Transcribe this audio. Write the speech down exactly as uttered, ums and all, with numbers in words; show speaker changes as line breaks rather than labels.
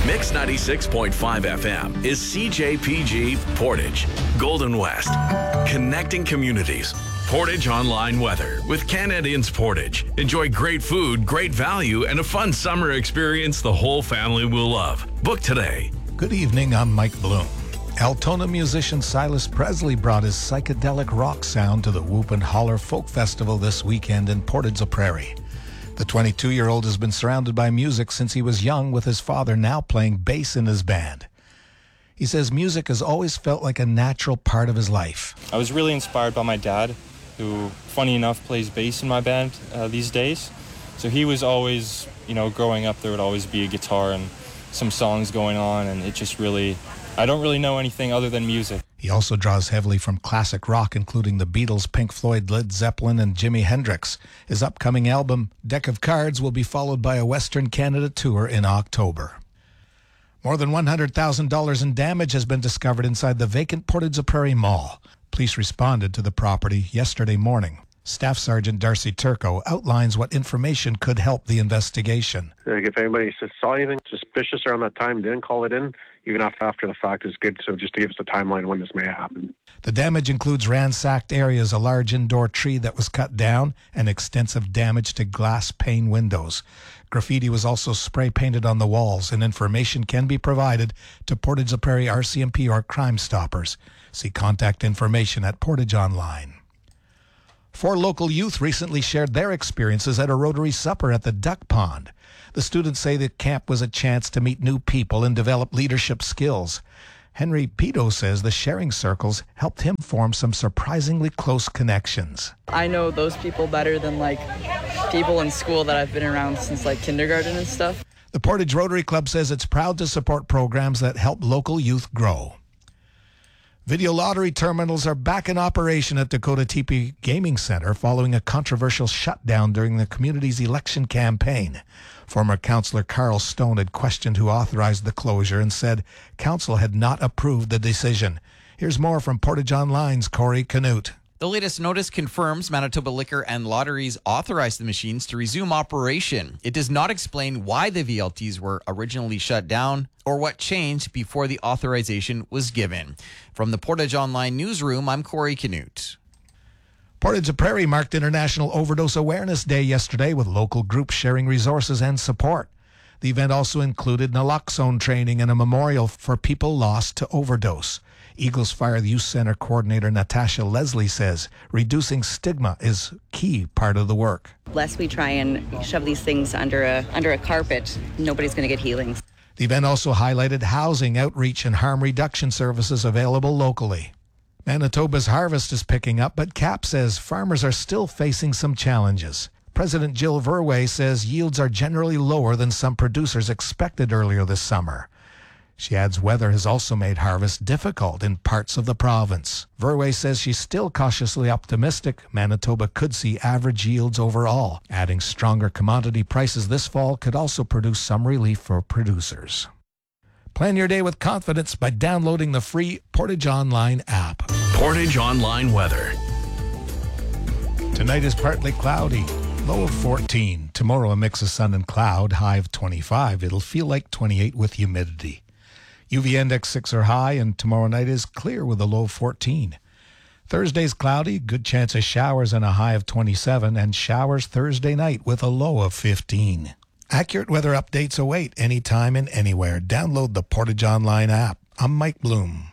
Mix ninety-six point five F M is C J P G Portage, Golden West, connecting communities. Portage Online Weather with Canadians Portage. Enjoy great food, great value, and a fun summer experience the whole family will love. Book today.
Good evening, I'm Mike Bloom. Altona musician Silas Presley brought his psychedelic rock sound to the Whoop and Holler Folk Festival this weekend in Portage-la-Prairie. The twenty-two-year-old has been surrounded by music since he was young, with his father now playing bass in his band. He says music has always felt like a natural part of his life.
I was really inspired by my dad, who, funny enough, plays bass in my band uh, these days. So he was always, you know, growing up, there would always be a guitar and some songs going on, and it just really, I don't really know anything other than music.
He also draws heavily from classic rock, including the Beatles, Pink Floyd, Led Zeppelin, and Jimi Hendrix. His upcoming album, Deck of Cards, will be followed by a Western Canada tour in October. More than one hundred thousand dollars in damage has been discovered inside the vacant Portage-la-Prairie Mall. Police responded to the property yesterday morning. Staff Sergeant Darcy Turco outlines what information could help the investigation.
Like if anybody saw anything suspicious around that time, didn't call it in, even after the fact is good. So just to give us a timeline when this may happen.
The damage includes ransacked areas, a large indoor tree that was cut down, and extensive damage to glass pane windows. Graffiti was also spray painted on the walls, and information can be provided to Portage-la-Prairie R C M P or Crime Stoppers. See contact information at Portage Online. Four local youth recently shared their experiences at a Rotary supper at the Duck Pond. The students say the camp was a chance to meet new people and develop leadership skills. Henry Pito says the sharing circles helped him form some surprisingly close connections.
I know those people better than like people in school that I've been around since like kindergarten and stuff.
The Portage Rotary Club says it's proud to support programs that help local youth grow. Video lottery terminals are back in operation at Dakota Teepee Gaming Center following a controversial shutdown during the community's election campaign. Former Councillor Carl Stone had questioned who authorized the closure and said Council had not approved the decision. Here's more from Portage Online's Corey Canute.
The latest notice confirms Manitoba Liquor and Lotteries authorized the machines to resume operation. It does not explain why the V L Ts were originally shut down or what changed before the authorization was given. From the Portage Online newsroom, I'm Corey Canute.
Portage-la-Prairie marked International Overdose Awareness Day yesterday with local groups sharing resources and support. The event also included naloxone training and a memorial for people lost to overdose. Eagles Fire Youth Center Coordinator Natasha Leslie says reducing stigma is key part of the work.
Lest we try and shove these things under a under a carpet, nobody's going to get healings.
The event also highlighted housing, outreach, and harm reduction services available locally. Manitoba's harvest is picking up, but C A P says farmers are still facing some challenges. President Jill Verwey says yields are generally lower than some producers expected earlier this summer. She adds weather has also made harvest difficult in parts of the province. Verwey says she's still cautiously optimistic Manitoba could see average yields overall. Adding stronger commodity prices this fall could also produce some relief for producers. Plan your day with confidence by downloading the free Portage Online app.
Portage Online Weather.
Tonight is partly cloudy, low of fourteen. Tomorrow a mix of sun and cloud, high of twenty-five. It'll feel like twenty-eight with humidity. U V index six or high, and tomorrow night is clear with a low of fourteen. Thursday's cloudy, good chance of showers and a high of twenty-seven, and showers Thursday night with a low of fifteen. Accurate weather updates await anytime and anywhere. Download the Portage Online app. I'm Mike Bloom.